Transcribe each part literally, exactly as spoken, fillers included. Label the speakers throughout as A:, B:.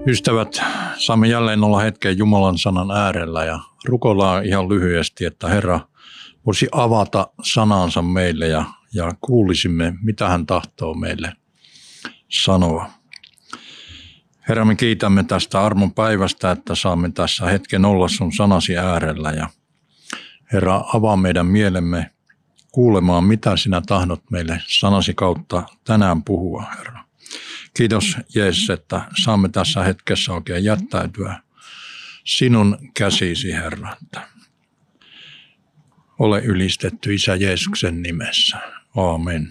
A: Ystävät, saamme jälleen olla hetken Jumalan sanan äärellä ja rukoillaan ihan lyhyesti, että Herra voisi avata sanansa meille ja, ja kuulisimme, mitä hän tahtoo meille sanoa. Herra, me kiitämme tästä armon päivästä, että saamme tässä hetken olla sun sanasi äärellä ja Herra, avaa meidän mielemme kuulemaan, mitä sinä tahdot meille sanasi kautta tänään puhua, Herra. Kiitos Jeesus, että saamme tässä hetkessä oikein jättäytyä sinun käsisi, Herra. Ole ylistetty Isä Jeesuksen nimessä. Aamen.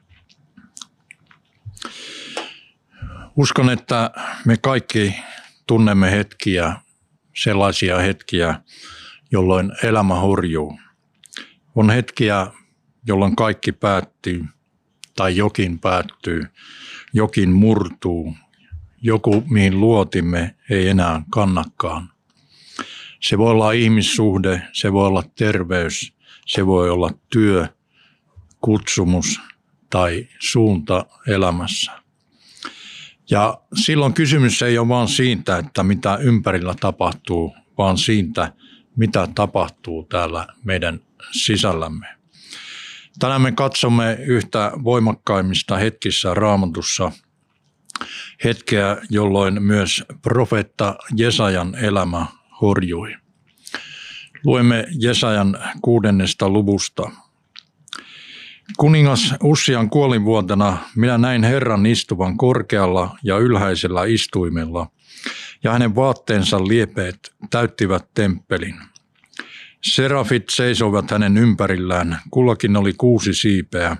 A: Uskon, että me kaikki tunnemme hetkiä, sellaisia hetkiä, jolloin elämä horjuu. On hetkiä, jolloin kaikki päättyy tai jokin päättyy, jokin murtuu, joku mihin luotimme ei enää kannakaan. Se voi olla ihmissuhde, se voi olla terveys, se voi olla työ, kutsumus tai suunta elämässä. Ja silloin kysymys ei ole vain siitä, että mitä ympärillä tapahtuu, vaan siitä, mitä tapahtuu täällä meidän sisällämme. Tänään me katsomme yhtä voimakkaimmista hetkissä Raamatussa, hetkeä, jolloin myös profeetta Jesajan elämä horjui. Luemme Jesajan kuudennesta luvusta. Kuningas Ussian kuolinvuotena minä näin Herran istuvan korkealla ja ylhäisellä istuimella, ja hänen vaatteensa liepeet täyttivät temppelin. Serafit seisoivat hänen ympärillään, kullakin oli kuusi siipeä,